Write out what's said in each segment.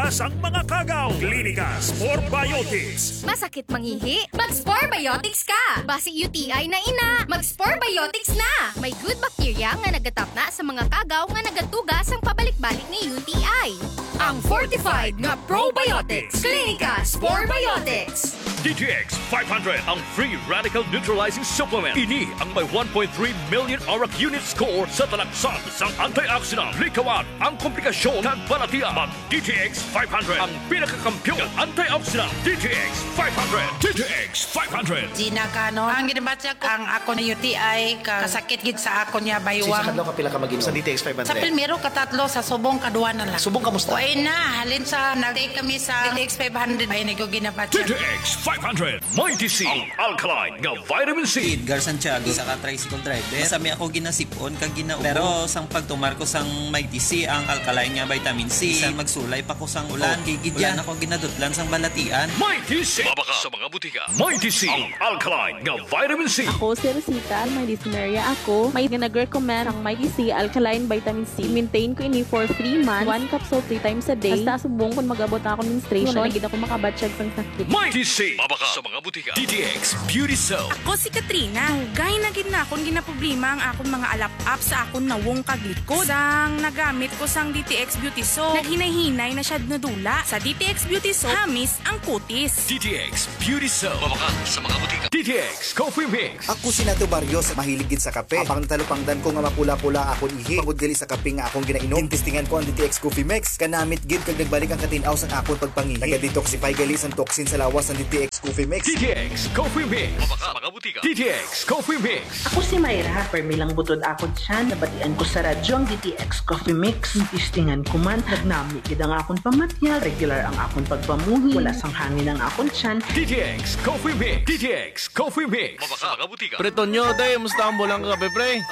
Iwas ang mga kagaw. Klinika Spore Biotics. Masakit mangihi? Mag-Spore Biotics ka! Basi UTI na ina, mag-Spore Biotics na! May good bacteria nga nagatap na sa mga kagaw nga nagatugas ang pabalik-balik ni UTI. Ang fortified nga probiotics. Klinika Spore Biotics. DTX 500 ang free radical neutralizing supplement. Ini ang may 1.3 million ORAC unit score sa talaksan sang antioxidant. Likawan ang komplikasyon ng balatian. Mag DTX 500 ang pinakakampiyon ng antioxidant. DTX 500. DTX 500. Ginakano, ang ginabatsa ko ang ako na UTI kasakit gid sa ako niya baywang. Sa kadlaw ka pila ka mag-inom sa DTX 500? Sa primero katatlo sa subong kadua na lang. Subong kamusta? Ay na, halin sa nag-take kami sa DTX 500 ay ko ginabatsa. DTX 500. Mighty C. Ang alkaline nga vitamin C. Edgar Santiago sa tricycle driver. Sami ako ginasipon kag ginao. Pero sang pagtumar ko sang Mighty C ang alkaline nga vitamin C. Sang magsulay pa ko sang ulan. Gigidyan ako ginadutlan sang balatian. Mighty C. Mabaka sa mga butika. Mighty C. Ang alkaline nga vitamin C. Ako si Rosita, may dyspnea ako. May nag-recommend ang Mighty C Alkaline Vitamin C. Maintain ko ini for 3 months. 1 capsule 3 times a day. Basta subong kung mag-abot ako menstruation. Nagid ako makabatsyag sang sakit. Mighty C. Mabaka sa mga butika. DTX Beauty Soap. Ako si Katrina. Hugay na gid na akong ginaproblema ang akong mga alap-up sa akong nawong kaglikod. Sang nagamit ko sang DTX Beauty Soap, naghinay-hinay na siya nadula. Sa DTX Beauty Soap, hamis ang kutis. DTX Beauty Soap. Mabaka sa mga butika. DTX Coffee Mix. Ako si Nato Barrios, mahiligid sa kape. Apang talupangdan ko nga mapula-pula akong ihi. Pagod gali sa kape nga akong ginainom. Tintistingan ko ang DTX Coffee Mix. Kanamit gid kag nagbalik ang katinaw sa akong pagpangihi. Naga-detoxify gali sang toxin sa lawas ng DTX Coffee Mix. DTX Coffee Mix. Mabaka mga butika. DTX Coffee Mix. Ako si Mayra, permilang butod ako dyan. Nabatian ko sa radyo ang DTX Coffee Mix. Tistingan ko man, nagnami gid ang akong pamatyal. Regular ang akong pagpamuhi. Wala sang hangin ang akong tiyan. DTX Coffee Mix. DTX Coffee Mix. Mabaka mga butika. Pretonyo, day, musta ang bulang kape, pre?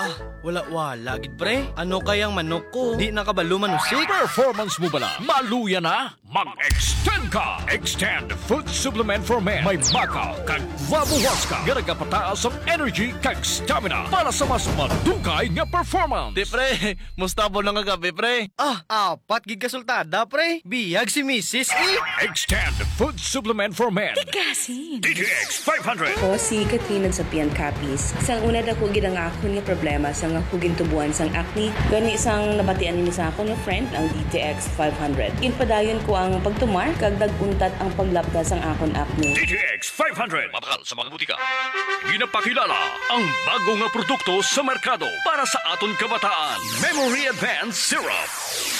Wala, gid, pre. Ano kayang manok ko? Di nakabalo manusik? Performance mo bala? Maluya na? Mag-extend ka! Extend Food Supplement for Men. May baka kag vabuwas ka. Nga nagkapataas ang energy kag stamina para sa mas madugay nga performance. Di, pre. Musta ang bulang kape, pre? Apat gig kasultada, pre. Biyag si Mrs. E. Extend Food Supplement for Men. Kasi DTX 500. Ako si Katrina sa Pian Capis. Sang una dako gid ang akon nga problema sang ako gintubuan sang acne. Gani sang nabatian ni sa akon nga friend ang DTX 500. Ginpadayon ko ang pagtumar kag daguntat ang paglapda sang akon acne. DTX 500. Mabakal sa mga butika. Ginapakilala ang bago nga produkto sa merkado para sa aton kabataan. Memory Advanced Syrup.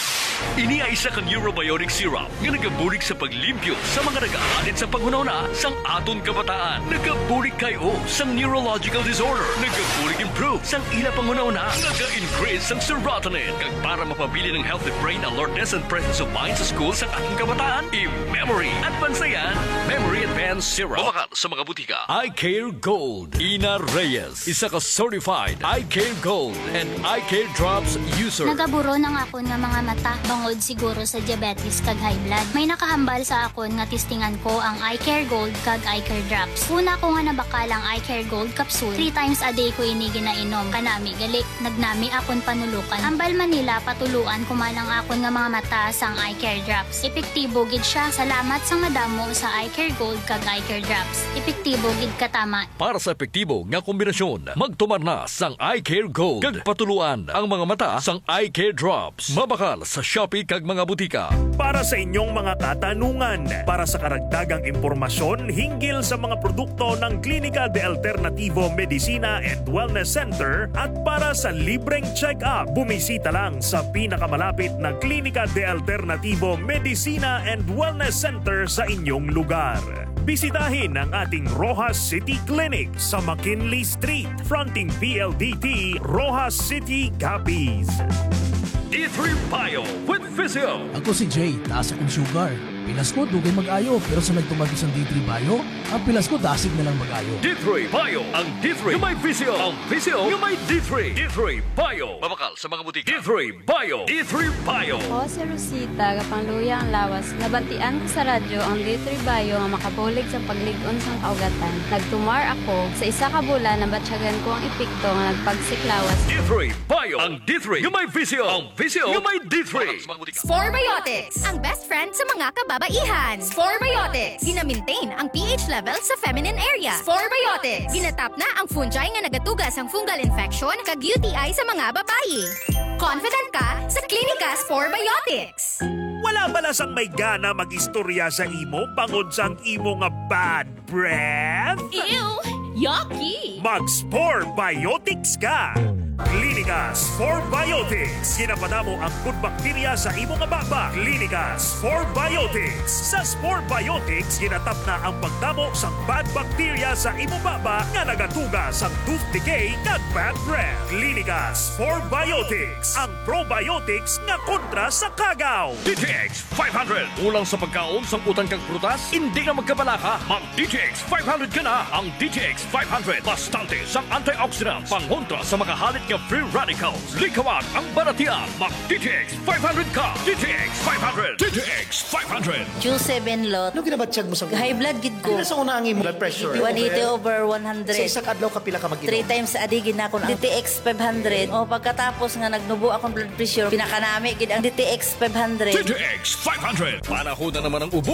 Ini ay isa ka neurobiotic syrup nga nagabulig sa paglimpyo sa mga nag-aalit sa panghunahuna sang aton kabataan. Nagabulig kayo sang neurological disorder. Nagabulig improve sang ila panghunahuna. Naga-increase sang serotonin. Kag para mapabili ng healthy brain alertness and presence of mind sa school sang ating kabataan. I-Memory Advanced yan. Memory Advanced Syrup. Mabakal sa mga butika. I Care Gold. Ina Reyes. Isa ka certified I Care Gold and I Care Drops user. Nagaburo ng akon nga mga mata. Bangod siguro sa diabetes kag high blood. May nakahambal sa akon nga tistingan ko ang I Care Gold kag I Care Drops. Una ko nga nabakalang I Care Gold capsule. 3 times a day ko ini ginainom. Kanami gali, nagnami akon panulukan. Ambal Manila patuluan ko man ang akon nga mga mata sang I Care Drops. Epektibo gid siya. Salamat sa madamo sa I Care Gold kag I Care Drops. Epektibo gid katama. Para sa epektibo nga kombinasyon, magtumar na sang I Care Gold. Kag patuluan ang mga mata sang I Care Drops. Mabakal sa Shopee kag mga butika. Para sa inyong mga katanungan, para sa karagdagang impormasyon hinggil sa mga produkto ng Klinika de Alternativo Medicina and Wellness Center at para sa libreng check-up, bumisita lang sa pinakamalapit na Klinika de Alternativo Medicina and Wellness Center sa inyong lugar. Bisitahin ang ating Rojas City Clinic sa McKinley Street, fronting PLDT, Rojas City, Capiz. D3 Bio with Physio. Ako si Jay, taas akong sugar. pilas ko dugay mag-ayo pero sa nagtumagi sa D3 Bio, ang pilas ko dasig na lang mag-ayo. D3 Bio. Ang D3 yung may visio. Ang visio yung may D3. D3 Bio. Mabakal sa mga butika. D3 Bio. D3 Bio. Ako si Rosita, kapangluya ang lawas. Nabatian ko sa radyo ang D3 Bio nga makabulig sa pagligon sa kaugatan. Nagtumar ako sa isa ka bulan na batsyagan ko ang epekto nga nagpagsiklawas. D3 Bio. Ang D3 yung may visio. Ang visio yung may D3. Spore Biotics, ang best friend sa mga kababaihan. Spore Biotics, gina-maintain ang pH level sa feminine area. Spore Biotics, ginatap na ang fungi nga nagatugas ang fungal infection kag UTI sa mga babayi. Confident ka sa Klinika Spore Biotics. Wala balasang may gana mag-istorya sa imo bangod sang imo nga bad breath? Ew! Yucky! Mag-Spore Biotics ka! Klinika Spore Biotics. Ginapadamo ang good bacteria sa imo nga baba. Klinika Spore Biotics. Sa Spore Biotics, ginatap na ang pagdamo sa bad bacteria sa imo baba nga nagatuga sa tooth decay kag bad breath. Klinika Spore Biotics. Ang probiotics nga kontra sa kagaw. DTX 500. Ulang sa pagkaon sa utang kang prutas, hindi na magkabalaka. Mag DTX 500 ka na. Ang DTX 500. Bastante sa antioxidant. Pangontra sa mga halit nga free radicals. Likawat ang baratian. Mag DTX 500 ka. DTX 500. DTX 500. Jose Benlot. Ano ginabatsyag mo sa high blood gid ko. Ano sa una ang imo blood pressure? 180 over 100. Sa isa kadlaw kapila ka mag-inom? 3 times a day gid na ako ang DTX 500. O pagkatapos nga nagnubo akong blood pressure, pinakanami gid ang DTX 500. DTX 500. Panahon na naman ang ubo,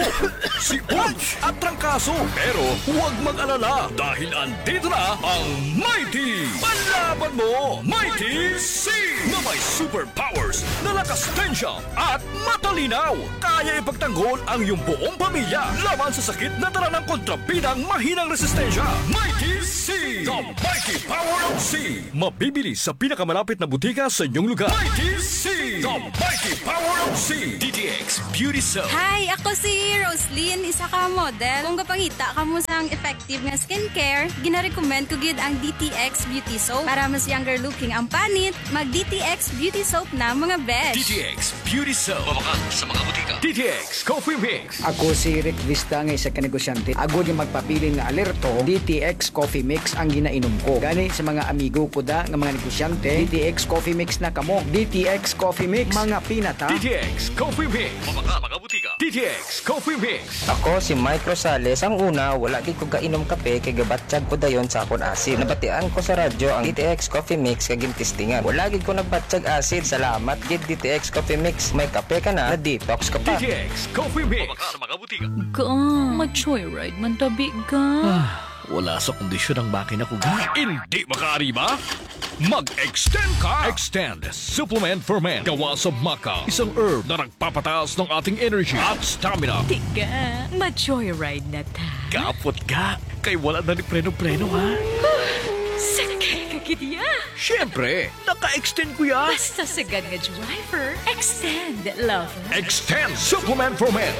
sipon at trangkaso. Pero huwag mag-alala dahil andito na ang Mighty. Panlaban mo, Mighty C! Na may superpowers na lakas tensya at matalinaw. Kaya ipagtanggol ang iyong buong pamilya laban sa sakit na dala ng kontrabidang mahinang resistensya. Mighty C! The Mighty Power of C! Mabibili sa pinakamalapit na butika sa inyong lugar. Mighty C! The Mighty Power of C! DTX Beauty Soap. Hi! Ako si Roslyn, isa ka model. Kung kapangita ka mo sang effective nga skincare, gina-recommend ko gid ang DTX Beauty Soap. Para mas younger looking ang panit, mag DTX Beauty Soap na mga besh. DTX Beauty Soap. Mabakal sa mga butika. DTX Coffee Mix. Ako si Rick Vista nga isa ka negosyante. Agod yung magpapili nga alerto, DTX Coffee Mix ang ginainom ko. Gani sa mga amigo ko da nga mga negosyante, DTX Coffee Mix na kamo. DTX Coffee Mix, mga pinata. DTX Coffee Mix. Mabakal mga butika. DTX Coffee Mix. Ako si Mike Rosales. Ang una, wala gid ko kainom kape kay gabatsyag ko dayon sa akon asin. Nabatian ko sa radyo ang DTX Coffee Mix kag gintistingan. Wala gid ko nagbatsyag asin. Salamat gid DTX Coffee Mix. May kape ka na detox ka pa. DTX Coffee Mix. Mabakal sa mga butika. Mag-joyride man tabi ka. Wala sa kondisyon ang makina ko ga. Hindi makaariba? Mag-extend ka! Extend Supplement for Men. Gawa sa maca. Isang herb na nagpapataas ng ating energy at stamina. Tiga, mag-joyride na ta. Kapot ka. Kay wala na ni preno-preno ha. Sakay ka kitiya. Siyempre, naka-extend ko ya. Basta sagad nga driver. Extend, lover. Extend Supplement for Men.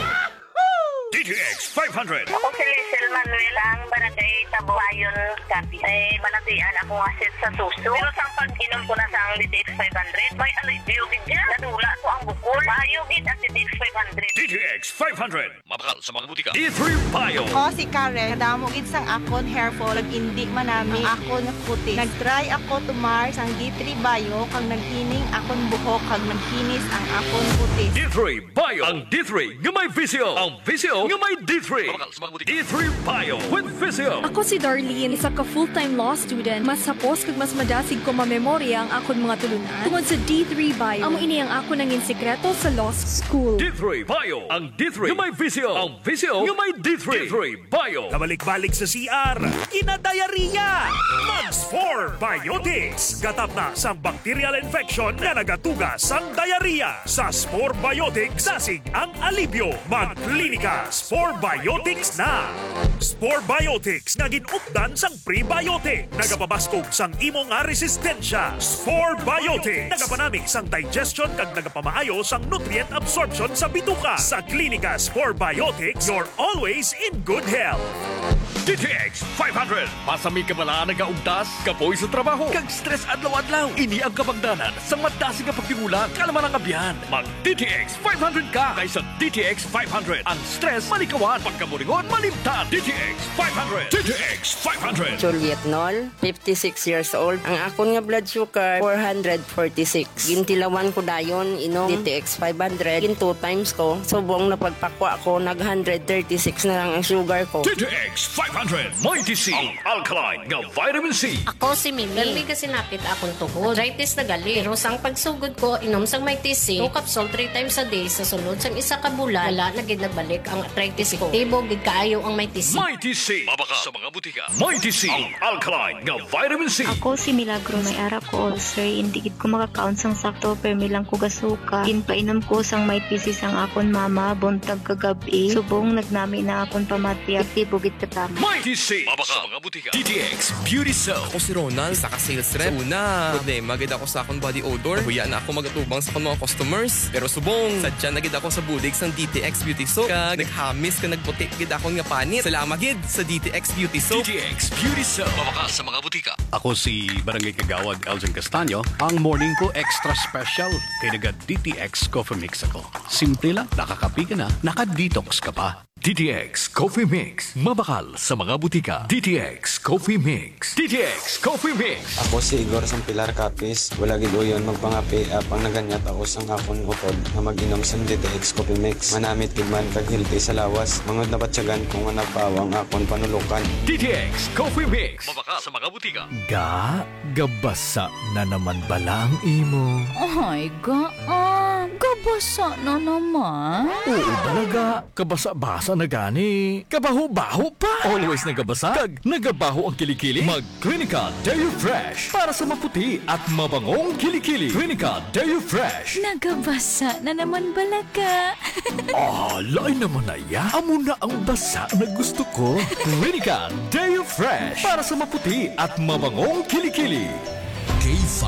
DTX 500. Ako si Lizel Manuel, ang barangay Tabuayon, Capiz. Ay manatian ako asit sa suso. Pero sa pag-inom ko na sa DTX 500, may alibyo gid nadula ko ang bukol. Mayo gid ang DTX 500. DTX 500. Mabakal sa mga butika. D3 Bio. Ako si Karen, kadamo gid sang akon hair fall, indi manami ang akon kutis. Nagtry ako tumar sang D3 Bio kang nagkining akon buhok kag nagkinis ang akon kutis. D3 Bio. Ang D3 nga may visio. Ang visio nga may D3. D3 Bio with visio. Ako si Darlene, isa ka full-time law student. Mas hapos kag mas madasig ko mamemorya ang akon mga tulunan tungod sa D3 Bio. Amo ini ang ako nangin sekreto sa law school. D3 Bio. Ang D3 nga may visio. Ang visio nga may D3. D3 Bio. Kabalik-balik sa CR, kinadayariya. Mag-Spore Biotics. Gatap na sa bacterial infection na nagatuga sang diarrhea. Sa Spore Biotics, sasig ang alibyo. Mag-klinika Spore Biotics na. Spore Biotics nga ginupdan sang prebiotic. Nagapabaskog sang imo nga resistensya. Spore Biotics. Nagapanamig sang digestion kag nagapamaayo sang nutrient absorption sa bituka. Sa Clinica Spore Biotics, you're always in good health. DTX 500. Pasami ka bala nagaugtas, kapoy sa trabaho, kag stress adlaw-adlaw. Ini ang kabangdanan sa madasig nga pagtigula, kalaman ang abyan. Mag DTX 500 ka kaysa DTX 500. Ang stress malikawan, pagkamuringon malimtan. DTX 500. DTX 500. Juliet Nol, 56 years old. Ang akon nga blood sugar 446. Gintilawan ko dayon inom DTX 500. Gin 2 times ko. Subong na pagpakwa ko nag 136 na lang ang sugar ko. DTX 500. Mighty C. Ang alkaline nga vitamin C. Ako si Mimi. Galmi kasi napit akong tuhod. Arthritis na gali. Pero sang pagsugod ko, inom sang Mighty C. 2 capsule 3 times a day. Sa sunod sang isa ka bulan, wala na gid nagbalik ang arthritis ko. Tibo gid kaayo ang Mighty C. Mighty C. Mabaka sa mga butika. Mighty C. Ang alkaline nga vitamin C. Ako si Milagro. May ara ko ulcer. Hindi gid ko makakaon sang sakto. Pero milang ko gasuka. Ginpainom ko sang Mighty C sang akon mama. Buntag kagabi. Subong nagnami na akon pamatya. Tibo gid katama. Mighty C. Mabaka sa mga butika. DTX Beauty Soap. Ako si Ronald, saka sales rep. So una, problema gid ako sa akong body odor. Huya na ako magatubang sa akong mga customers. Pero subong, sadya na gid ako sa bulig sang DTX Beauty Soap. Kag naghamis ka nagputi gid akong nga panit. Salamat gid sa DTX Beauty Soap. DTX Beauty Soap. Mabaka sa mga butika. Ako si Barangay Kagawad Elgin Castaño. Ang morning ko extra special. Kaya naga DTX Coffee Mix ako. Simple lang, nakakapi ka na, naka-detox ka pa. DTX Coffee Mix. Mabakal sa mga butika. DTX Coffee Mix. DTX Coffee Mix. Ako si Igor sang Pilar Capis. Wala gid uyon magpangapi apang naganyat ako sang akon utod na mag-inom sang DTX Coffee Mix. Manamit gid man kag healthy sa lawas. Mga nabatyagan kung nga nagpawang akon panulukan. DTX Coffee Mix. Mabakal sa mga butika. Gabasa na naman bala ang imo. Ay, gabasa na naman. Oo talaga, kabasa-basa na gani. Kabaho-baho pa. Always nagabasa, kag nagabaho ang kilikili. Mag Clinica Deo Fresh para sa maputi at mabangong kilikili. Clinica Deo Fresh. Nagabasa na naman balaga. Lain naman na ya. Amo na ang basa na gusto ko. Clinica Deo Fresh para sa maputi at mabangong kilikili. K5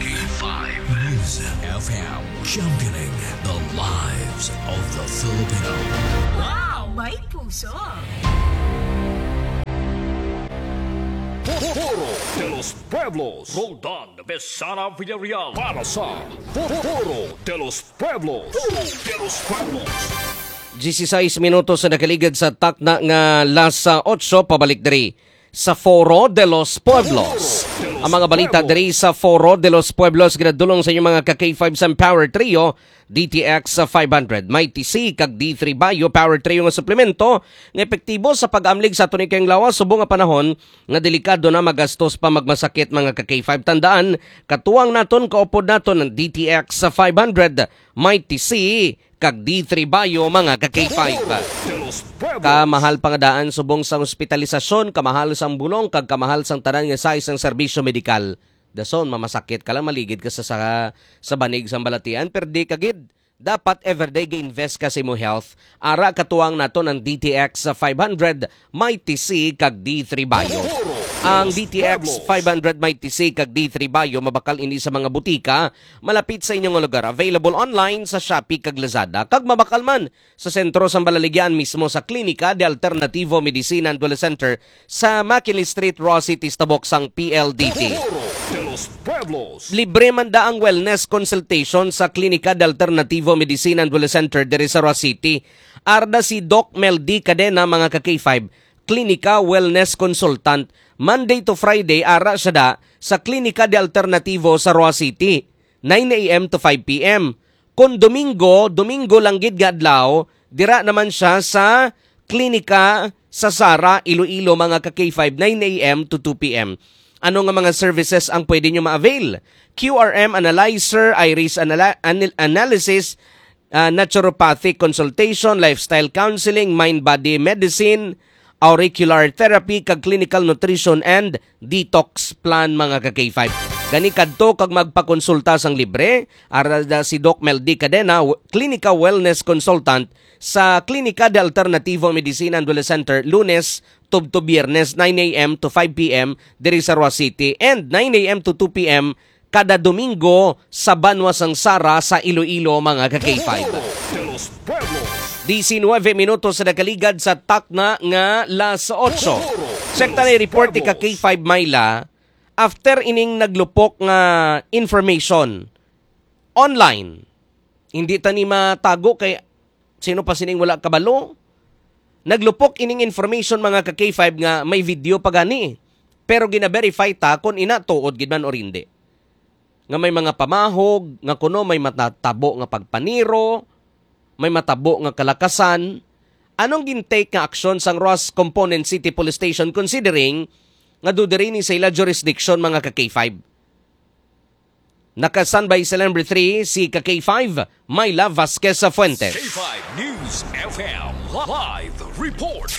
Music FM, championing the lives of the Filipino. Wow, may puso! Foro de los Pueblos. Roldan Besana Villarreal. Para sa Foro de los Pueblos. Foro de los Pueblos. 16 minutos na nakaligid sa takna nga las 8 pabalik diri sa Foro de los Pueblos. Ang mga balita diri sa Foro de los Pueblos ginadulong sa inyong mga ka-K5 sa Power Trio DTX 500. Mighty C kag D3 Bio Power Trio nga suplemento nga epektibo sa pag-amlig sa tunikeng lawas subong nga panahon nga delikado na magastos pa magmasakit mga ka-K5. Tandaan, katuwang naton kaupod naton ng DTX 500 Mighty C kag D3 Bio mga ka-K5. Kamahal pangadaan subong sang hospitalisasyon, kamahal sang bulong kag kamahal sang tanan nga size sang serbisyo medikal. Dason mamasakit ka lang maligid ka sa banig sang balatian perdi kagid. Dapat everyday ga-invest ka sa imo health. Ara katuwang nato ng DTX 500 Mighty C kag D3 Bio. Ang DTX 500 Mighty C kag D3 Bio mabakal ini sa mga butika malapit sa inyong lugar. Available online sa Shopee kag Lazada. Kag mabakal man sa sentro sa Balaligyan mismo sa Klinika de Alternativo Medicina and Wellness Center sa McKinley Street, Ross City, Tabok sang PLDT. Libre man da ang wellness consultation sa Klinika de Alternativo Medicina and Wellness Center diri sa Ross City. Arda si Doc Mel D. Cadena mga ka-K5, Klinika Wellness Consultant. Monday to Friday, ara siya da sa Klinika de Alternativo sa Ross City, 9 a.m. to 5 p.m. Kung Domingo lang gid gadlaw, dira naman siya sa Klinika sa Sara, Iloilo mga ka-K5, 9 a.m. to 2 p.m. Ano nga mga services ang pwede nyo ma-avail? QRM analyzer, iris analysis, naturopathic consultation, lifestyle counseling, mind-body medicine, auricular therapy, kag clinical nutrition and detox plan mga ka-K5. Gani kadto kag magpakonsulta sang libre, arada si Doc Mel D. Cadena, Clinical Wellness Consultant sa Klinika de Alternativo Medicina and Wellness Center, Lunes to Biyernes, 9 a.m. to 5 p.m. diri sa Ross City, and 9 a.m. to 2 p.m. kada Domingo sa Banwa sang Sara sa Iloilo mga ka-K5. 19 minutos sa nakaligad sa takna nga las 8. Sekta na report ni ka K5 Mayla after ining naglupok nga information online. Hindi ta ni matago kay sino pa sining wala kabalo. Naglupok ining information mga ka K5 nga may video pa gani. Pero gina-verify ta kung ina tuod gid man or hindi. Nga may mga pamahog, nga kuno may matatabo nga pagpaniro, may matabo nga kalakasan. Anong gintake nga aksyon sang Roas Component City Police Station considering nga dudiri ni sa ila jurisdiction mga ka K5? Nakasanbay sa number 3 si ka K5 Mayla Vasquez Fuentes. K5 News FM Live Report.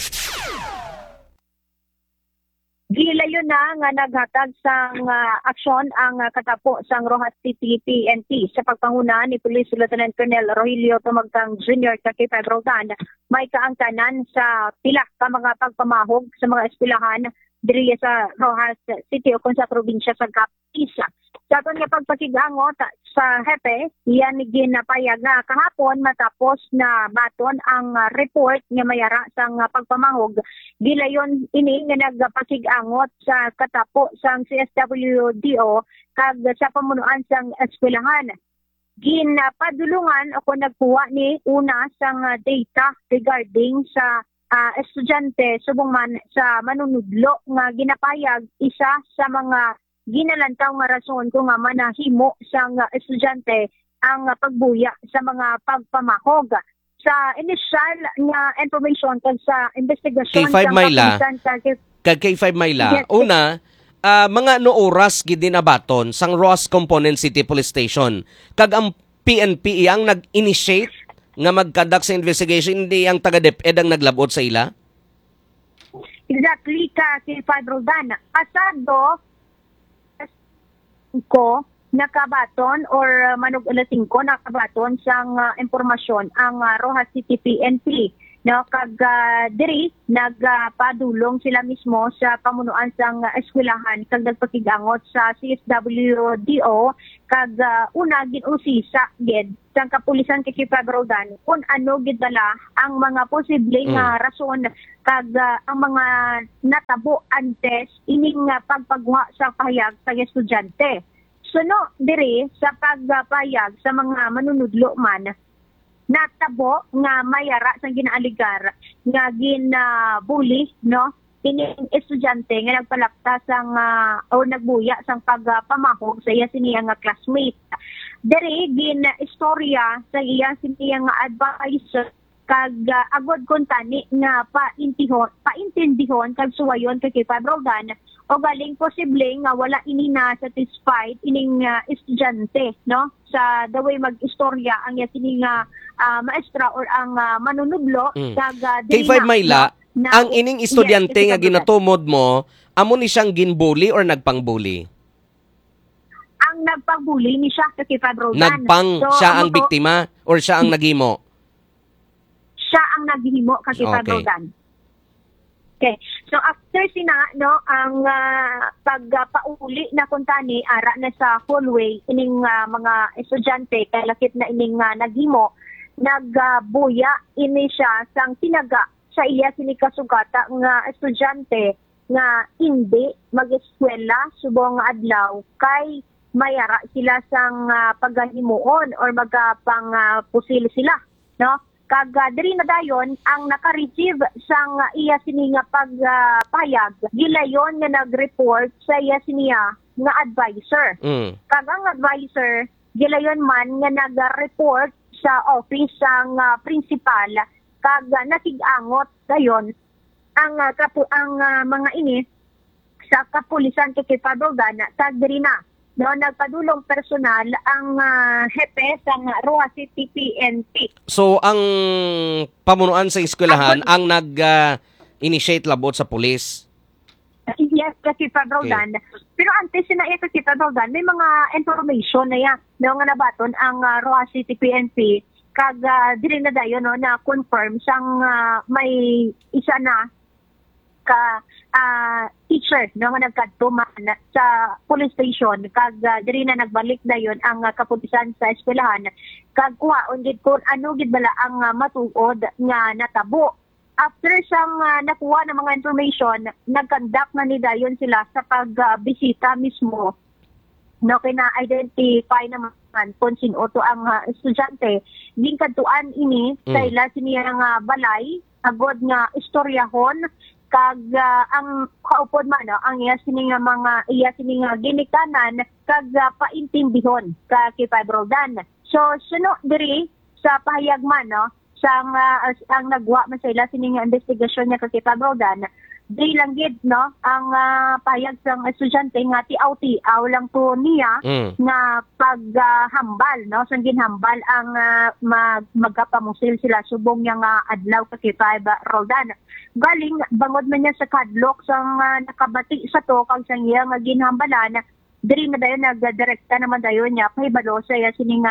Gilayon na nga naghatag sang aksyon ang katapo sang Rojas City PNP sa pagpanguna ni Police Lieutenant Colonel Rogelio Tumagtang Jr. sa K5 Roldan. May kaangtanan sa pila ka mga pagpamahog sa mga eskwelahan diri sa Rojas City o kung sa probinsya sa Capiz. Sa aton nga pagpakigangot sa hepe, iyan ginapayag na kahapon matapos na baton ang report nga mayara sang pagpamahog. Gilayon ini nga nagpakigangot sa katapo sang CSWDO kag sa pamunuan sang eskwelahan. Ginapadulungan o kung nagkuha ni una sang data regarding sa estudyante subong man sa manunudlo nga ginapayag isa sa mga ginalantaw nga rason kung nga manahimo sang estudyante ang pagbuya sa mga pagpamahog. Sa initial nga information kag sa investigasyon K5 Mayla, kag K5 Mayla, yes, una, mga no oras gid dinabaton sang Roas Component City Police Station. Kag ang PNP iyang nag-initiate nga magkadak sa investigation, hindi ang taga-DepEd ang naglabot sa ila? Exactly ka K5 Roldan. Pasado ko nakabaton or manug alas 5 nakabaton sang impormasyon ang Rojas City PNP no kag diri nagpadulong sila mismo sa pamunuan sang eskwelahan kag nagpakigangot sa CSWDO kag una ginusisa gid sang kapulisan kay K5 Roldan kung ano gid dala ang mga posibleng rason kag ang mga natabo antes ining pagpagwa sa pahayag sa estudyante. Suno diri sa pagpayag sa mga manunudlo man natabo nga mayara sa ginaaligar nga ginabuli no ining estudyante nga nagpalakta sang o nagbuya sang pagpamahog sa iya siniya nga classmate. Diri gin istorya sa iya siniya nga advisor kag agod kon tani nga paintindihon kag suwayon kay K5 Roldan o galing posible nga wala ini na satisfied ining estudyante no sa the way mag-istorya ang yasini nga maestra or ang manunudlo kag K5 Mayla ang ining estudyante nga ginatumod mo amo ni siyang ginbully or nagpangbully? Ang nagpangbully ni siya kay K5 Roldan. Siya ang biktima or siya ang naghimo? Siya ang naghimo kay K5 Roldan. Okay. So after sina no ang pagpauli na kuntani ara na sa hallway ining mga estudyante kay lakit na ining naghimo nagbuya ini siya sang tinaga sa iya sini kasugata nga estudyante nga hindi mag-eskwela subong adlaw kay mayara sila sang paghimuon or magapang pusil sila no. Kag diri na dayon ang naka-receive sang iya sini nga pagpayag gilayon nga nag-report sa iya siniya nga advisor. Kag ang advisor gilayon man nga nag-report sa office sang principal kag natig-angot dayon ang mga ini sa kapulisan kay K5 Roldan kag diri na no nagpadulong personal ang hepe sa Rojas City PNP. So ang pamunuan sa eskwelahan ang nag-initiate labot sa pulis? Yes, kasi K5 Roldan. Okay. Pero antes na iya kasi K5 Roldan, may mga information na yan no, nga nabaton ang Rojas City PNP kag dili na dayon no na confirm sang may isa na ka teacher no nga nagkadto man sa police station kag diri na nagbalik dayon ang kapulisan sa eskwelahan kag kuhaon gid kun ano gid bala ang matuod nga natabo. After siyang nakuha ng mga information, nag-conduct na ni dayon sila sa pagbisita mismo no kina-identify naman kung sino to ang estudyante. Din kadtuan ini sa ila siniyang balay agod nga istoryahon kag ang kaupod man ang iya sining ginikanan kag paintindihon ka kay Roldan. So suno diri sa pahayag man sang ang nagwa man sa ila sining investigasyon niya kay Roldan. Di lang gid ang pahayag sang estudyante nga tiaw-tiaw lang to niya nga paghambal sang ginhambal ang magkapamusil sila subong niya nga adlaw kay Roldan. Galing bangod man niya sa kadlok sang nakabati sa to kag sang iya nga ginhambalan diri na dayon nagdirekta naman dayon niya pahibalo sa iya sining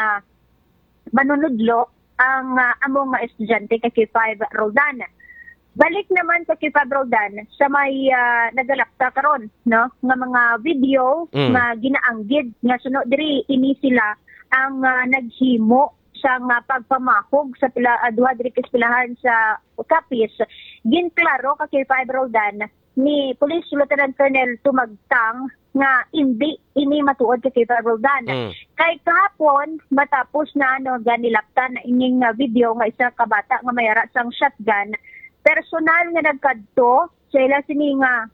manunudlo ang among nga estudyante kay Roldan. Balik naman sa Roldan sa may nagalapta karon nga mga video nga ginaanggid nga sunod diri ini sila ang naghimo sa pagpamahog sa duha diri kaspilahan sa Capiz. Ginklaro kay Roldan ni Police Lieutenant Colonel Tumagtang nga hindi ini matuod kay Roldan. Kay kahapon matapos na ganilaptan na ining video nga isa ka bata nga mayara sang shotgun, personal nga nagkadto sa ila sini nga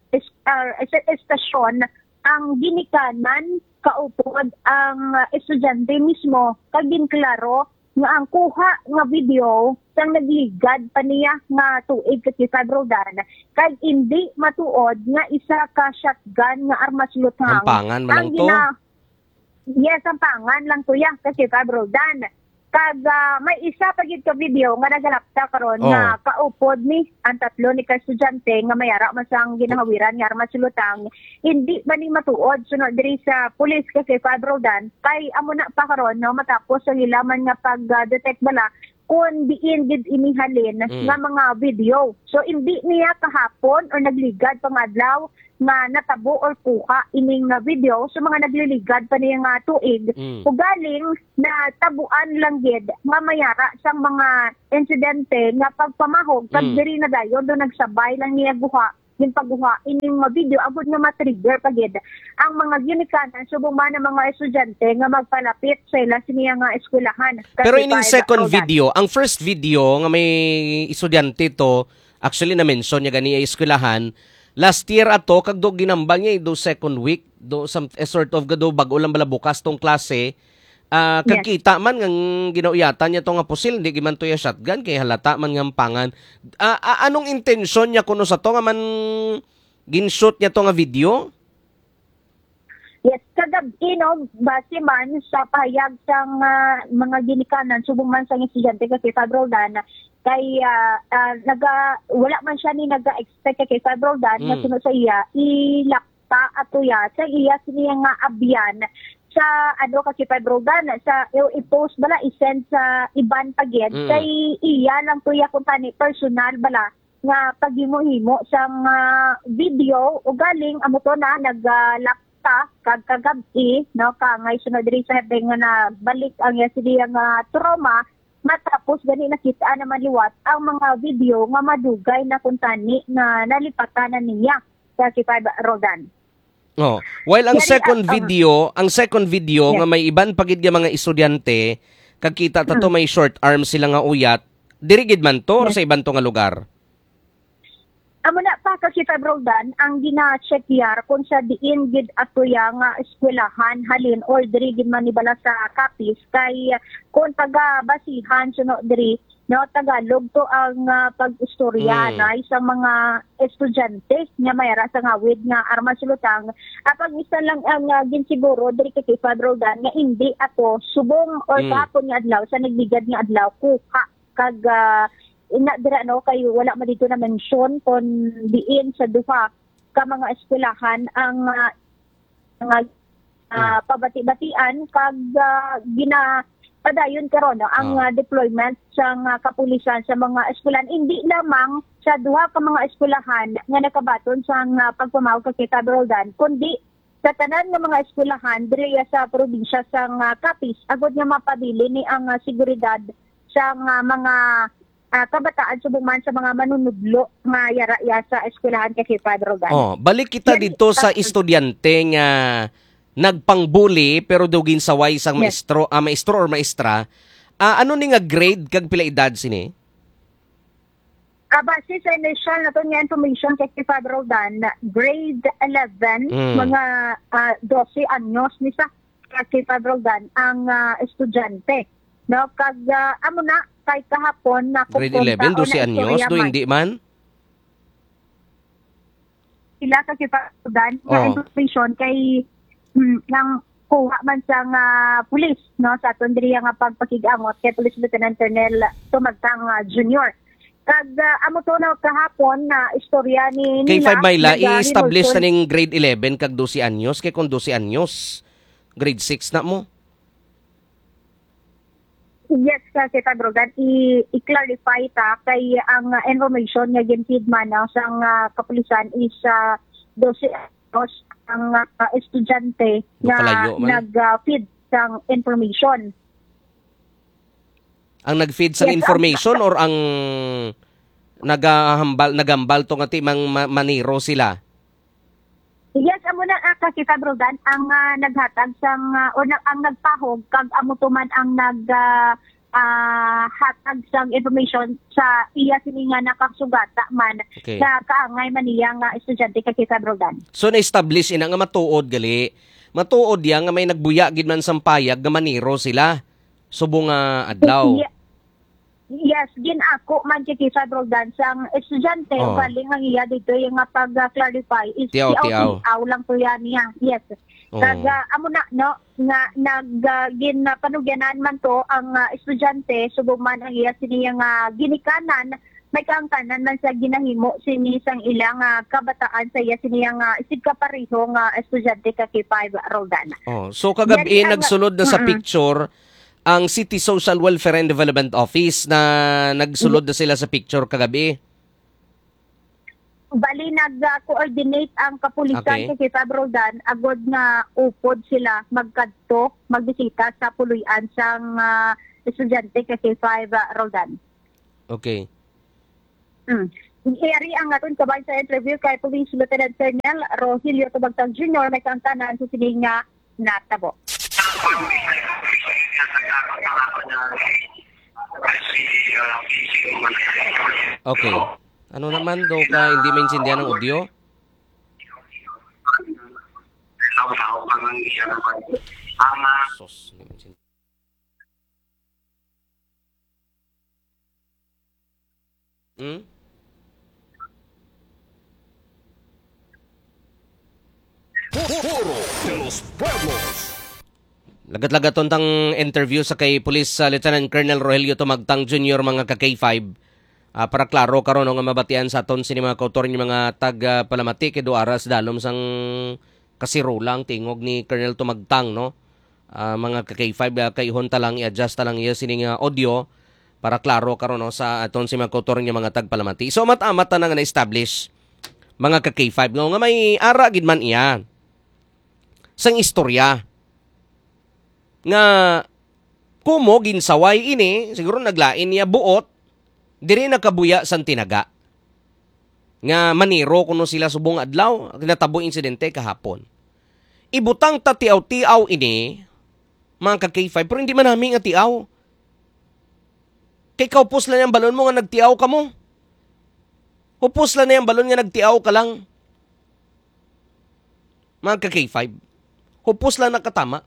estasyon ang ginikanan kaupod ang estudyante mismo kag ginklaro nga ang kuha nga video sang nagligad pa niya nga tuig kay Roldan kag hindi matuod nga isa ka shotgun nga armas luthang. Ampangan man lang to? Yes, ampangan lang to yan kay Roldan. Kag may isa pa gid ka video nga nagalapta karon nga kaupod ni ang tatlo ni ka estudyante nga mayara man sang ginahawiran nga armas lutang hindi ba ni matuod sunod diri sa police kay Roldan kay amo na pa karon matapos sa hilaman nga pag-detect bala kung diin gid inihalin nga mga video. So hindi niya kahapon o nagligad pangadlaw nga natabo or kuha ining video so mga nagliligad pa niya nga tuig ug galing na tabuan lang gid nga mayara sang mga insidente nga pagpamahog kag diri na dayon do nagsabay lang niya guha yung pagguha ining video abot nga matrigger pagid ang mga ginikanan subong man ang mga estudyante nga magpalapit sa ila siniya nga eskwelahan. Pero ining second video, ang first video nga may estudyante to actually na mention niya gani ay eskwelahan last year ato kag do ginambang niya do second week do some sort of gado bag-o lang bala bukas tong klase. Kagkita man ng ginauyatan niya to nga pusil, hindi giman to ya shotgun, kay halata man nga pangan. Anong intensyon niya kuno sa to nga man ginshoot niya to nga video? Yes, kagabi base man sa pahayag sang mga ginikanan subong man sang estudyante kay Roldan kay wala man siya ni naga-expect kay Roldan nga sunod sa iya ilakta ato ya sa iya siniya nga abyan sa kay Roldan sa i-post bala i-send sa iban pagid kay iya lang tuya kun tani personal bala nga paghimo-himo sang video o galing amo to na naglakta kag kagabi kangay sunod diri sa hebeng nga nabalik ang siya nga trauma matapos gani nakita naman liwat ang mga video nga madugay na kun tani na nalipatan na niya sa kay Roldan. While ang second video nga may iban pagid nga mga estudyante kakita tato may short arm sila nga uyat, diri gid man to or sa iban to nga lugar? Amo na pa kasi Roldan ang gina-check yar kung sa diin gid ato ya nga eskwelahan halin or diri gid man nibala sa Capiz kay kung taga basihan suno diri Tagalog to ang pag-istorya na isang mga estudyante nga mayara sa ngawid nga armas lutang. Apag isa lang ang ginsiguro diri kay Roldan nga hindi ato subong or kahapon nga adlaw sa nagbigad nga adlaw kuha kag ina dira kay wala man dito na mention kon diin sa duha ka mga eskwelahan ang pabati-batian kag padayon karon ang deployment sa kapulisan sa mga eskwelahan, hindi lamang sa duha ka mga eskwelahan nga nakabaton sa pagpamawag kay Kitab Roldan, kundi sa tanan nga mga eskwelahan diri sa probinsya sa Capiz, agod nga mapabili ni ang seguridad sa mga kabataan subong man sa mga manunudlo nga yara sa eskwelahan kay Kitab Roldan. Balik kita dito sa estudyante nga nagpangbuli pero dugin saway sang maestro or maestra. Ano ni nga grade kag pila edad sini? Base sa initial na to nga information kay Kitab Roldan, grade 11, mga 12 anyos ni sa Kitab Roldan ang estudyante. No, kag amo na kay kahapon na grade 11, 12 anyos, do hindi man? Sila ka Kitab Roldan nga information kay nang kuha man sa pulis, no, sa tundriya nga pagpakigangot kay Police Lieutenant Colonel Tumagtang Jr. Kag amo to na kahapon na istorya ni K5 Mayla i-establish na ning grade 11 kag 12 anyos kay kung 12 anyos grade 6 na mo. Yes, kasi Roldan, i-clarify ta kay ang information nga ginfeed man sa kapulisan is 12 anyos ang estudyante na nag-feed sang information. Ang nag-feed sang information or ang nagambal to nga timang maniro sila? Yes, amo na Kitab Roldan ang naghatag sang o ang nagpahog kag amo to man ang hatag sang information sa iya sini nga nakasugata man sa kaangay man niya nga estudyante kay Kitab Roldan. So na-establish ina nga matuod gali. Matuod ya nga may nagbuya gid man sang payag nga maniro sila. Subong adlaw. Yes, ginako man kay Kitab Roldan sang estudyante bali nga iya dito yung pag-clarify is tiaw lang to yan niya. Yes. Kag amo na no nga ginpanugyanan man to ang estudyante subong man ang iya sini nga ginikanan may kaangkanan man sa ginahimo sini sang ilang kabataan sa iya sini nga isig kapareho nga estudyante kay Kitab Roldan. So kagabi nagsulod na sa picture ang City Social Welfare and Development Office na nagsulod na sila sa picture kagabi. Bali nag-coordinate ang kapulisan kay Kitab Roldan agod nga upod sila magkadto magbisita sa puluyan sang estudyante kay Kitab Roldan. Okay. Iyari ang aton kabay sa interview kay Police Lieutenant Colonel Rogelio Tumagtang Jr. may kaangtanan sa sining nga natabo. Okay. Ano naman daw ka hindi maintindihan ng audio? Sos, Foro de los Pueblos. Lagat-lagaton tang interview sa kay Police Lieutenant Colonel Rogelio Tumagtang Jr. mga ka-K5. Para klaro karon nga mabatian sa aton sini mga kautor ni mga tag-palamati kay aras dalom sang kasirulang tingog ni Colonel Tumagtang no. Mga ka-K5 kayhon ta lang i-adjust ta lang iya sini nga audio para klaro karon no sa aton si mga kautor ni mga tag-palamati. So mat-amat na nga na-establish mga ka-K5 nga may ara gid man iya sang istorya nga kumo ginsaway ini siguro naglain niya buot diri nakabuya sang tinaga nga maniro kuno sila subong adlaw natabo insidente kahapon ibutang ta tiaw-tiaw ini mga ka-K5 pero hindi man namin nga tiaw kay kaupos lang yung balon mo nga nagtiaw ka mo upos lang na yung balon nga nagtiaw ka lang mga ka-K5 upos lang nakatama.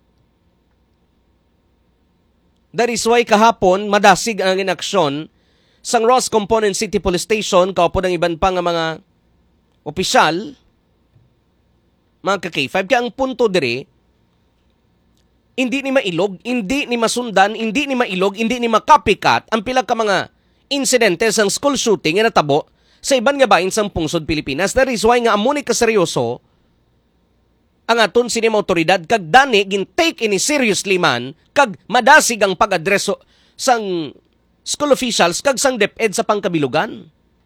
That is why kahapon, madasig ang inaksyon sang Ross Component City Police Station, kaupo ng iban pa nga mga opisyal, mga ka-K5. Kaya ang punto dire, hindi ni mailog, hindi ni masundan, hindi ni mailog, hindi ni makapikat ang pila ka mga insidente sang school shooting nga natabo sa iban nga bahin sang pungsod Pilipinas. That is why nga amuni ka seryoso ang aton sining otoridad kag dani gin take ini seriously man kag madasig ang pag-adreso sang school officials kag sang DepEd sa pangkabilugan.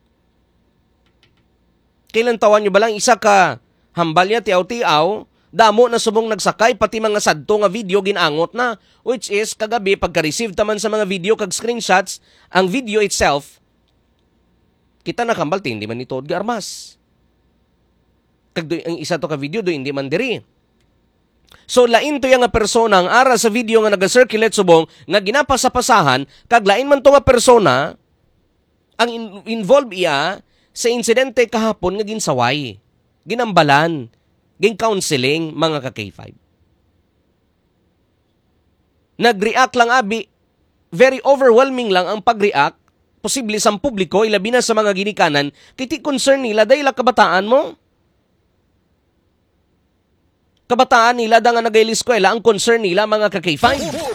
Kailan tawan nyo ba lang isa ka hambal niya tiaw-tiaw, damo na subong nagsakay pati mga sadto nga video ginangot na, which is kagabi pagka-receive taman sa mga video kag screenshots, ang video itself kita nakambal hindi man ni Todd Garmas. Kag ang isa to ka video do hindi man diri. So lain to yang nga persona ang ara sa video nga naga-circulate subong nga ginapasapasahan kag lain man to nga persona ang involved iya sa insidente kahapon nga ginsaway, ginambalan, gin-counseling mga ka-K5. Nag-react lang abi, very overwhelming lang ang pag-react, posible sa publiko, ilabi na sa mga ginikanan, kiti concern nila dahil kabataan mo. Kabataan nila da nga nag-eskwela, ang concern nila mga ka-K5.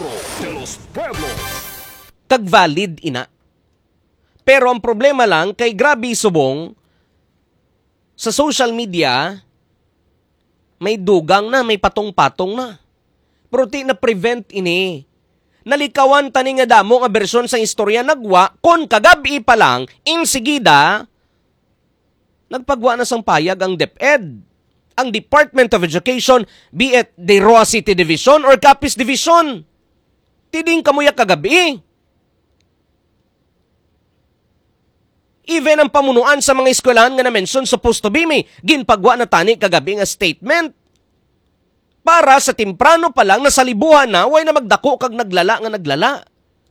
Kag valid ina. Pero ang problema lang, kay grabe subong, sa social media, may dugang na, may patong-patong na. Pero ti na-prevent ini. Nalikawan tani nga damo nga bersyon sa istorya nagwa, kon kagabi pa lang, insigida, nagpagwa na sang payag ang DepEd, ang Department of Education, be it the Roa City Division or Capiz Division. Tiding kamuya kagabi. Even ang pamunuan sa mga eskwelahan nga na-mention supposed to be may ginpagwa na tani kagabi nga statement. Para sa timprano pa lang nasalibuhan na, way na magdako kag naglala nga naglala.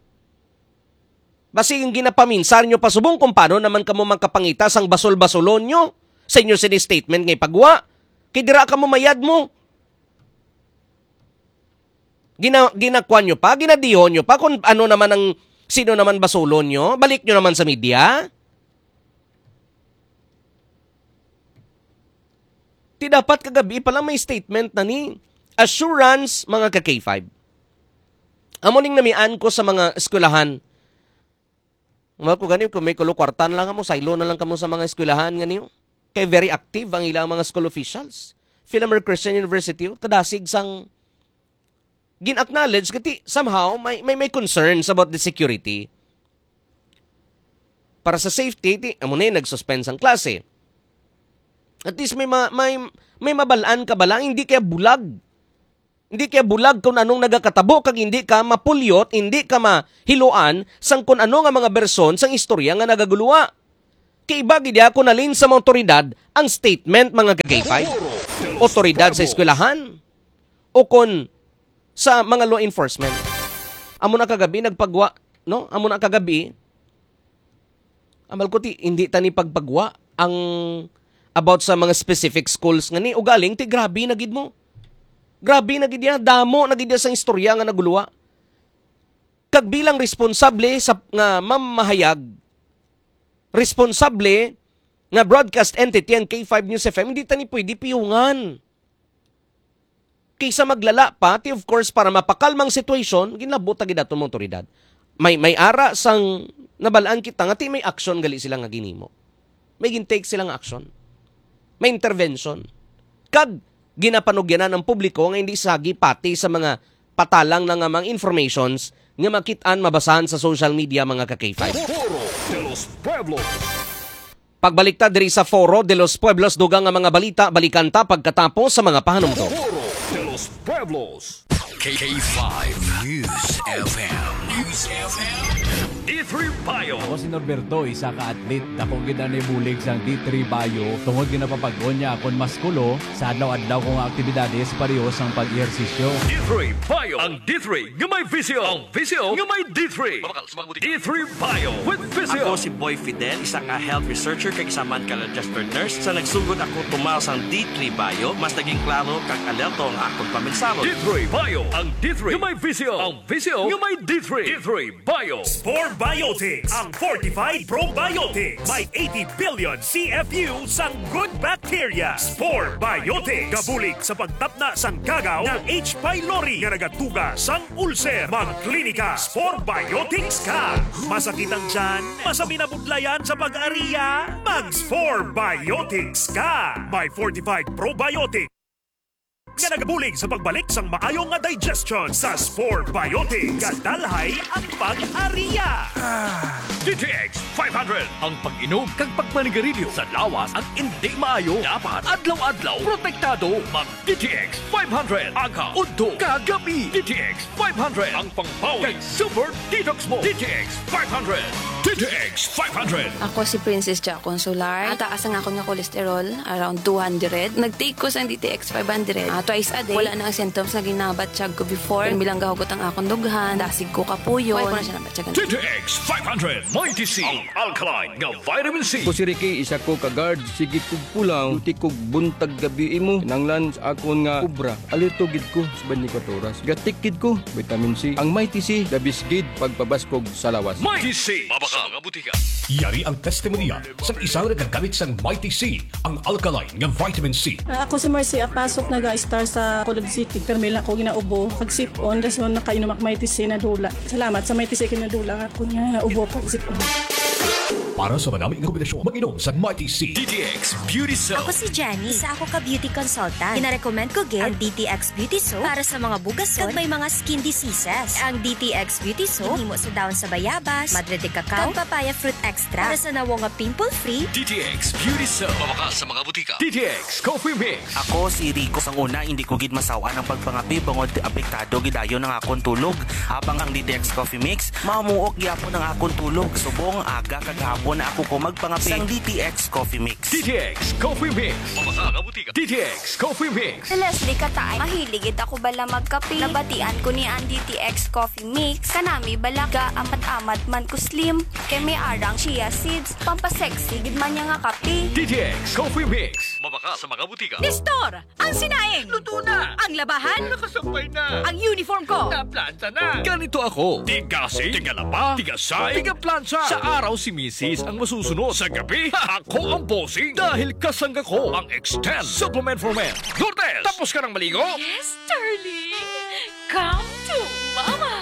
Basi yung ginapaminsar nyo pasubong kung paano naman kamo magkapangita sang basol-basolon nyo sa inyo sini statement ngay pagwa. Kidira ka mo mayad mo. Ginakwan nyo pa, ginadihon nyo pa kung ano naman ang sino naman basolon nyo. Balik nyo naman sa media. Ti dapat kagabi pala may statement na ni assurance mga ka-K5. Amuning namian ko sa mga eskwelahan. Mga ko ganito, kung may kulukwartan lang mo, silo na lang kamo sa mga eskwelahan ganito. Kaya very active ang ilang mga school officials. Philomer Christian University, tadasig sang gin-acknowledge kati somehow may concerns about the security. Para sa safety, amunay nag-suspend sang klase. At least may mabalaan ka bala, hindi kaya bulag. Hindi kaya bulag kung anong nagakatabo, kag hindi ka mapulyot, hindi ka mahiluan sang kung ano nga mga berson sang istorya nga nagaguluwa. Kaiba gid ako nalin sa mga otoridad ang statement mga ka-K5. Otoridad sa eskwelahan o kon sa mga law enforcement. Amo na kagabi nagpagwa, no? Amo na kagabi. Amal ko hindi tani pagpagwa ang about sa mga specific schools nga ni ugaling ti grabe na gid mo. Grabe na gid ya, damo na gid sa istorya nga naguluwa. Kag bilang responsable sa nga mamahayag, responsable nga broadcast entity ang K5 News FM, hindi tani pwede piyungan. Kaysa maglala pa, of course, para mapakalmang situation, ginabot ta gid aton mga otoridad. May ara sang nabalaan kita nga ti may action gali sila nga ginimo. May gintake silang action. May intervention. Kag ginapanugyanan ng publiko nga hindi sagi pati sa mga patalang ng mga informations nga makitaan mabasahan sa social media mga ka-K5. Pagbalik ta diri sa Foro de los Pueblos, dugang nga mga balita, balikan ta pagkatapos sa mga pahanumto. K5 News FM. News FM. D3 Bio. Ako si Norberto, isa ka atlet. Dakong ginanibulig sa D3 Bio. Tungod ginapapagon niya akong maskulo sa adlaw-adlaw kong aktibidades parehos ang pag-ehersisyo. D3 Bio. Ang D3 nga may visyo. Ang visyo nga may D3. D3 Bio with visyo. Ako si Boy Fidel, isa ka health researcher kag isa man ka registered nurse. Sa nagsugod ako tumaw sa D3 Bio, mas naging klaro kag alerto ang akong paminsaro. D3 Bio. Ang D3 nga may visyo. Ang visyo nga may D3. D3 Bio. Spore Biotics, ang Fortified Probiotics. May 80 billion CFU sang good bacteria. Spore Biotics. Gabulig sa pagtapna sang gagaw ng H. pylori nga nagatuga sang ulcer. Magklinika, Spore Biotics ka. Masakit ang tiyan, masami na budlayan sa pag-ariya. Mag-Spore Biotics ka. May Fortified Probiotics nga nagabulig sa pagbalik sang maayo nga digestion sa Spore Biotic. Kadalhay ang pag-ariya. DTX 500 ang pag-inom kag pagmanigarilyo sa lawas ang hindi maayo. Dapat adlaw-adlaw protektado. Mag DTX 500 aga udto kagabi. DTX 500 ang pangpawi kag super detox mo. DTX 500. DTX 500. Ako si Princess Jack Consular. Taas ang ako nga cholesterol, around 200. Nag-take ko sa DTX 500. Twice a day. Wala na ang symptoms na ginabatsyag ko before. Bilang gahugot ang akong dughan. Dasig ko kapuyo. Wala ko na siya nabatyagan. DTX 500. Mighty C. Ang alkaline nga vitamin C. Ako si Ricky, isa ko kagard. Sige kog pulang. Luti kog buntag gabi imo. Nanglan sa akon nga kubra. Alito gid ko sa 24 oras. Gatikid ko. Vitamin C. Ang Mighty C. Dabis gid pagpabaskog sa lawas. Mighty C. Sa mga butika. Yari ang testimonya sa isang nagagamit sa Mighty C, ang alkaline ng vitamin C. Ako si Marcy, pasok nag-star sa College City. Permila ko ginaubo. Pag-sip-on, rason nakainom ak Mighty C na dula. Salamat sa Mighty C kinadula ako niya ubo pag-sip-on. Para sa manaming kombinasyon, mag-inom sa Mighty C. DTX Beauty Soap. Ako si Jenny. Isa ako ka-beauty consultant. Gina-recommend ko gid ang DTX Beauty Soap para sa mga bugason kag may mga skin diseases. Ang DTX Beauty Soap himo sa dahon sa bayabas, madre de cacao, kag papaya fruit extra para sa nawo nga pimple-free. DTX Beauty Soap. Mabakas sa mga butika. DTX Coffee Mix. Ako si Rico. Sang una, hindi ko gid masawaan ang pagpangapi bangod apektado gidayon ng akong tulog. Habang ang DTX Coffee Mix, mamuok gyapon ang akong tulog. Subong aga kag hapon na ako ko magpangapi sang DTX Coffee Mix. DTX Coffee Mix. Mabasa ka butika. DTX Coffee Mix. Si Leslie Katay, mahiligid ako bala magkape. Nabatian ko ni ang DTX Coffee Mix. Kanami balaga amat-amat man ko slim. Kay may arang chia seeds. Pampasexy gid man niya nga kape. DTX Coffee Mix. Mabaka sa mga butika. Nestor, ang sinaing. Luto na. Ang labahan. Nakasampay na. Ang uniform ko. Naplanta na. Ganito ako. Tigasi, tigalapa, tigasay, tigaplansya. Sa araw si Mrs. ang masusunod. Sa gabi, ako ang bossing. Dahil kasangga ko ang Extend Supplement for Men. Lourdes, tapos ka ng maligo? Yes, darling. Come to Mama.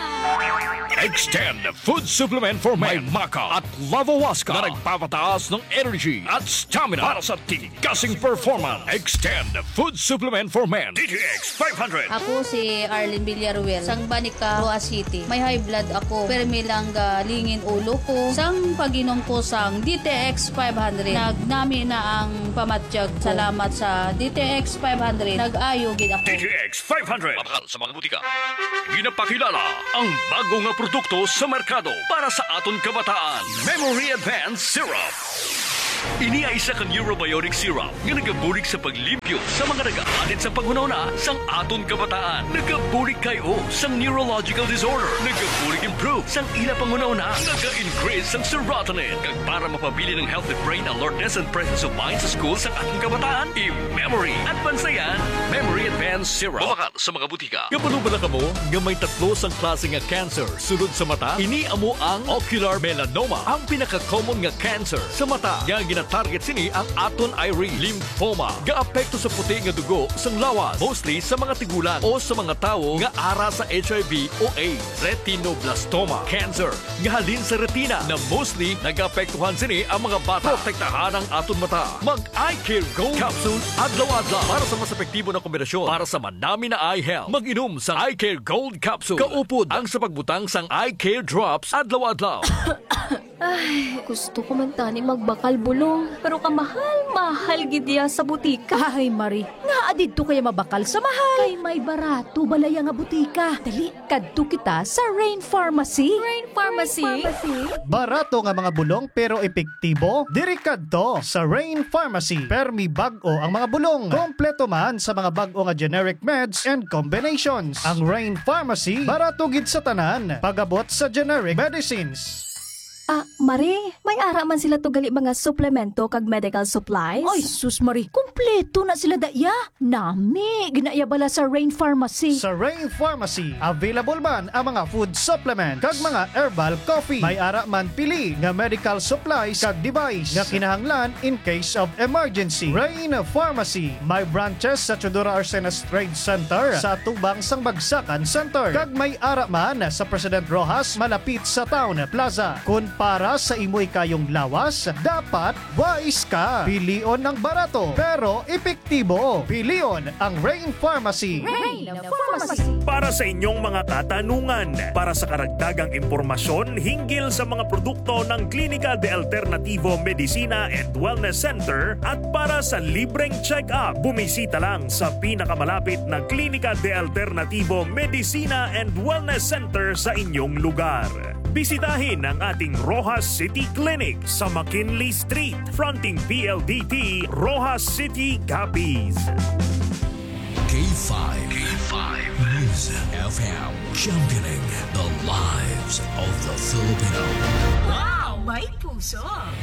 Extend Food Supplement for Men. May Maca at Lavawaska na nagpapataas ng energy at stamina para sa tigasing performance. Extend Food Supplement for Men. DTX 500. Ako si Arlene Villaruel, sang Banica, Roa City. May high blood ako, pero may lang lingin ulo ko. Sang pag-inom ko sang DTX 500, nagnami na ang pamatsyag. Salamat sa DTX 500. Nag-ayo gid ako. DTX 500. Mabakal sa mga butika. Ginapakilala ang bago nga produkto sa merkado para sa aton kabataan. Memory Advanced Syrup. Ini ay isa ka neurobiotic syrup nga nagabulig sa paglimpyo sa mga nag-aalit sa paghunahuna sang aton kabataan. Nagabulig kayo sang neurological disorder. Nagabulig improve sang ila panghunahuna. Naga-increase sang serotonin. Kag para mapabili ng healthy brain alertness and presence of mind sa school sa ating kabataan, i-memory at bansayan. Memory Advanced Syrup. Mabakal sa mga butika. Kapano ba na kamo nga may tatlo sang klase nga cancer sunod sa mata? Ini amo ang ocular melanoma, ang pinaka-common nga cancer sa mata. Nga gina-target sini ang aton iris, lymphoma. Gaapekto sa puti nga dugo sang lawas, mostly sa mga tigulang o sa mga tawo nga ara sa HIV o AIDS. Retinoblastoma cancer nga halin sa retina na mostly nagapektuhan sini ang mga bata. Protektahan ang aton mata. Mag-Eye Care Gold Capsule adlaw-adlaw para sa mas epektibo na kombinasyon para sa manami na eye health. Mag-inom sa Eye Care Gold Capsule. Kaupod ang sa pagbutang sang Eye Care Drops adlaw-adlaw. Ay, gusto ko man tani magbakal bulong. Pero kamahal-mahal gidya sa butika. Ay, Marie, nga adito kaya mabakal sa mahal. Kay may barato balaya nga butika. Dali, kadto kita sa Rain Pharmacy. Rain Pharmacy? Barato nga mga bulong pero epektibo? Diri kadto sa Rain Pharmacy. Permi bag-o ang mga bulong. Kompleto man sa mga bag-o nga generic meds and combinations. Ang Rain Pharmacy, barato gid sa tanan. Pagabot sa generic medicines. Marie, may ara man sila to gali mga suplemento kag medical supplies? Ay, sus Marie, kumpleto na sila daya. Nami, ginaya bala sa Rain Pharmacy. Sa Rain Pharmacy, available man ang mga food supplement kag mga herbal coffee. May ara man pili nga medical supplies kag device nga kinahanglan in case of emergency. Rain Pharmacy, may branches sa Chodora Arsenas Trade Center, sa Tubang sang Bagsakan Center, kag may ara man sa President Rojas malapit sa Town Plaza. Kung para sa imoy kayong lawas, dapat wise ka. Pilion ng barato pero epektibo. Pilion ang Rain Pharmacy. Para sa inyong mga katanungan, para sa karagdagang impormasyon hinggil sa mga produkto ng Klinika de Alternativo Medicina and Wellness Center at para sa libreng check-up, bumisita lang sa pinakamalapit na Klinika de Alternativo Medicina and Wellness Center sa inyong lugar. Bisitahin ang ating Rojas City Clinic sa McKinley Street, fronting PLDT, Rojas City, Capiz. K5 News FM, championing the lives of the Filipino. Wow, may puso!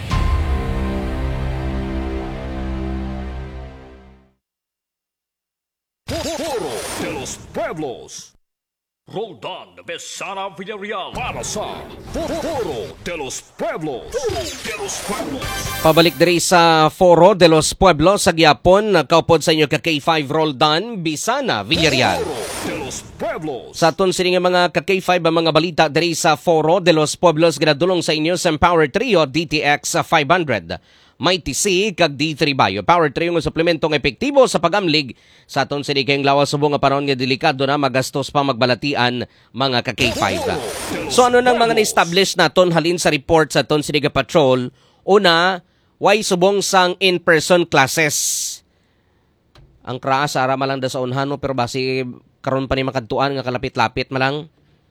Foro de los Pueblos. Roldan Besana Villarreal Para sa Foro de los Pueblos. Foro de los Pueblos. Pabalik diri sa Foro de los Pueblos sa Gyapon, nakaupod sa inyo ka K5 Roldan Bisana Villarreal. Foro de los Pueblos. Sa aton sining mga ka K5 ang mga balita diri sa Foro de los Pueblos ginadulong sa inyo sa Power Trio DTX 500. May TC kag D3 Bayo. Power Trio ng suplementong epektibo sa pagamlig sa aton sini kayong lawas subong nga panahon nga delikado na magastos pa magbalatian mga ka K5. So ano nang mga na-establish naton halin sa report sa aton sini ka patrol? Una, way subong sang in-person classes. Ang kraas ara malang da sa unhano pero basi karon pa ni makadtuan nga kalapit-lapit malang.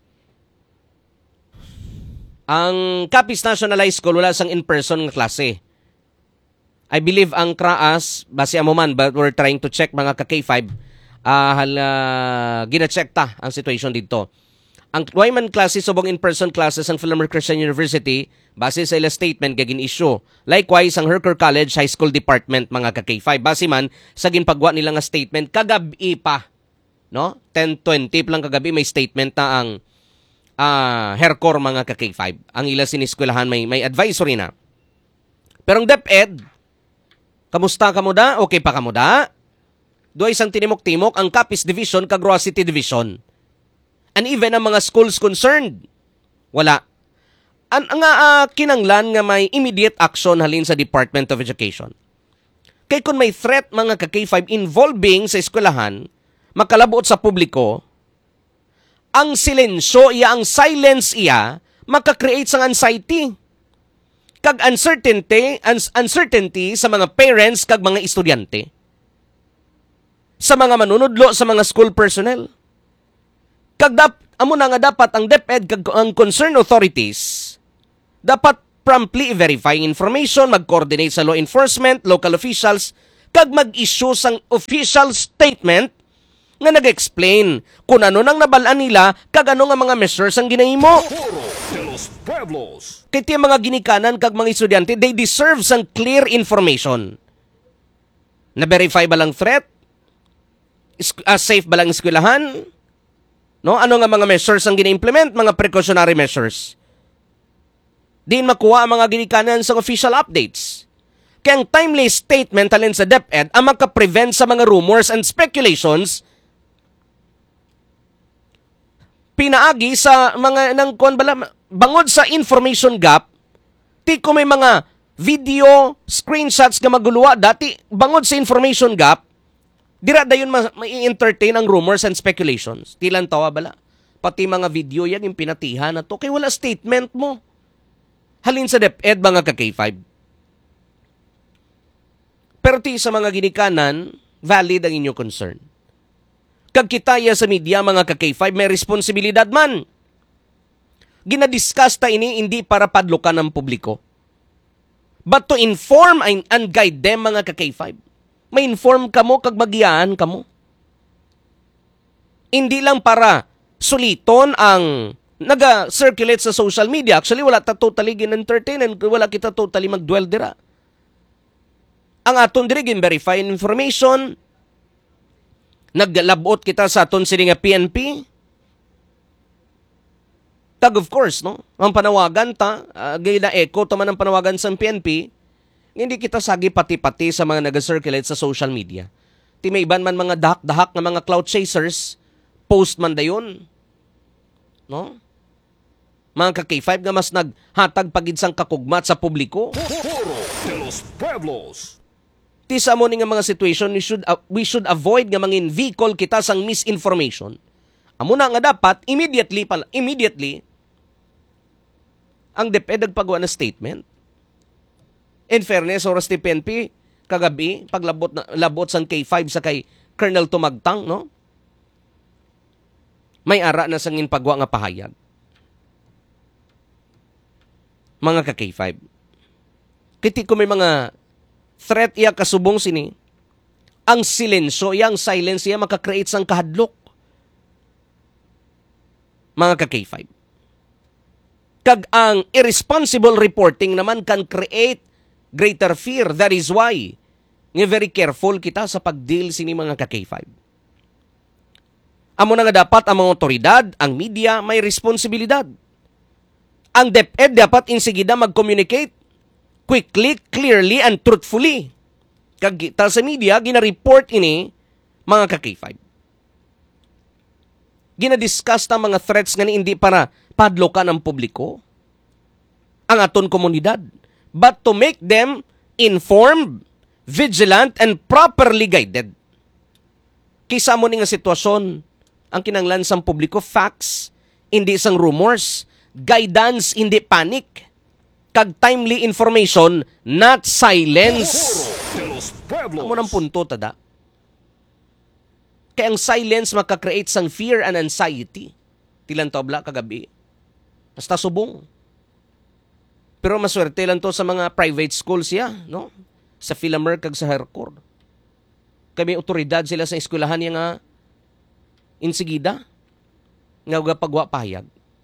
Ang Capiz National High School wala sang in-person nga klase. I believe ang kraas, base amo man, but we're trying to check mga ka-K5, gina-check ta ang situation dito. Ang Wyman classes, subong in-person classes ang Philomar Christian University, base sa ila statement, gagin issue. Likewise, ang Herker College High School Department, mga ka-K5, base man, sa ginpagwa nila nga statement, kagabi pa, no? 10:20 lang kagabi, may statement na ang Hercor, mga ka-K5. Ang ila siniskwelahan, may advisory na. Pero ang DepEd, kamusta ka mo da? Okay pa ka mo da? Doon isang tinimok-timok ang Capiz Division kag Roa City Division. And even ang mga schools concerned, wala. Ang kinanglan nga may immediate action halin sa Department of Education. Kay kung may threat mga ka-K5 involving sa eskwelahan, makalabuot sa publiko, ang silensyo iya, ang silence iya, makakreate sang anxiety. Kag uncertainty sa mga parents kag mga estudyante, sa mga manunudlo, sa mga school personnel. Kag amo na nga dapat ang DepEd kag ang concerned authorities dapat promptly verify information, mag-coordinate sa law enforcement, local officials, kag mag-issue sang official statement nga nag-explain kung ano nang nabalaan nila kag ano nga mga measures ang ginahimo. Pueblos. Kaya tiyan mga ginikanan kag mga estudyante, they deserve some clear information. Na-verify ba lang threat? Safe ba lang eskwelahan? No? Ano nga mga measures ang gina-implement? Mga precautionary measures. Diin makuha ang mga ginikanan sa official updates. Kaya ang timely statement alin sa DepEd ang makaprevent sa mga rumors and speculations pinaagi sa mga bangod sa information gap, ti ko may mga video, screenshots nga maguluwa, dati bangod sa information gap, dira dayon ma-entertain ang rumors and speculations. Tilan tawa bala. Pati mga video yan, yung pinatihan na to, kay wala statement mo. Halin sa DepEd, mga ka-K5. Pero ti sa mga ginikanan, valid ang inyong concern. Kag kitaya sa media, mga ka-K5, may responsibilidad man. Ginadiscuss ta ini hindi para padlukan ng publiko, but to inform and guide them, mga ka-K5. May inform kamo kag bagiyaan kamo. Hindi lang para suliton ang naga-circulate sa social media. Actually, wala ta totally gin-entertain and wala kita totally mag-dwell dira. Ang aton diri gin-verify information, naglalabot kita sa aton sini nga PNP. Tag of course, no? Ang panawagan ta, gayda echo taman ang panawagan sa PNP, hindi kita sagi pati-pati sa mga nag-circulate sa social media. Ti may iban man mga dahak-dahak na mga cloud chasers, post man dayon. No? Mga ka-K5 nga mas naghatag pagid sang kakugmat sa publiko. Foro de los Pueblos. Tisa mo ni nga mga situation, we should avoid nga mangin vehicle kita sang misinformation. Amo na nga dapat, immediately, ang DepEd nagpagawa na statement. In fairness, oras ni PNP, kagabi, labot sang K5 sa kay Colonel Tumagtang, no? May ara na sang pagwa nga pahayag. Mga ka-K5. Kiti ko may mga threat iya kasubong sini. Ang silensyo, yang silence iya makakreate sang kahadlok. Mga ka-K5. Kag ang irresponsible reporting naman can create greater fear. That is why nga very careful kita sa pag-deal sini mga ka-K5. Amo na nga dapat ang mga otoridad, ang media, may responsibilidad. Ang DepEd dapat insigida mag-communicate quickly, clearly, and truthfully. Kag kita sa media, gina-report ini mga ka-K5. Gina-discuss ta mga threats nga ni hindi para padlokan ang publiko, ang aton komunidad, but to make them informed, vigilant, and properly guided. Kisa mo ni nga sitwasyon, ang kinanglan sang publiko, facts, hindi sang rumors, guidance, hindi panic, kag timely information, not silence. Amo ng punto, tada. Kaya ang silence makakreate sang fear and anxiety. Tilan tobla kagabi. Basta subong. Pero maswerte lang to sa mga private schools ya, no? Sa Philamer kag sa Hercor. Kami otoridad sila sa eskwelahan niya nga insigida nga pagwa pahayag.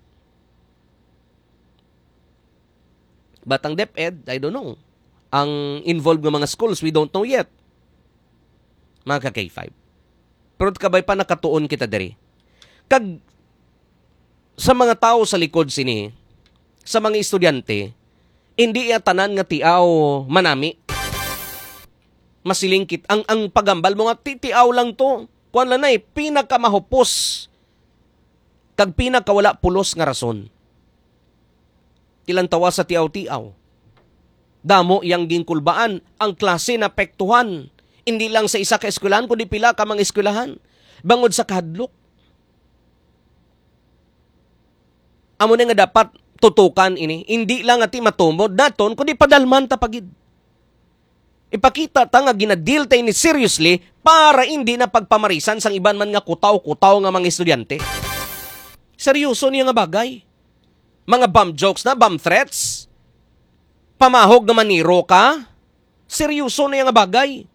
Batang DepEd, I don't know. Ang involved ng mga schools, we don't know yet. Mga ka-K5. Pero kabay pa nakatuon kita diri. Kag sa mga tao sa likod sini, sa mga estudyante, hindi tanan nga tiaw manami. Masilingkit. Ang pagambal mo nga, tiaw lang to. Kuan lang na pinakamahupos. Kag pinakawala pulos nga rason. Tilang tawa sa tiaw-tiaw. Damo yang ginkulbaan, ang klase na pektuhan. Hindi lang sa isa ka eskwelahan, kundi pila ka mga eskwelahan. Bangod sa kahadlok. Amo na nga dapat tutukan ini. Hindi lang ati matumod daton, kundi padalman tapagid. Ipakita ta nga ginadil tayo ni seriously para hindi na pagpamarisan sang iban man nga kutaw-kutaw nga mga estudyante. Seryoso niya nga bagay. Mga bomb jokes na, bomb threats. Pamahog na maniro ka. Seryoso niya nga bagay.